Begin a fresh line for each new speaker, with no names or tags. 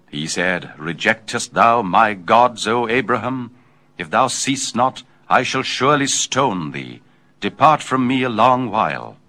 He said, Rejectest thou my gods, O Abraham? If thou cease not, I shall surely stone thee. Depart from me a long while.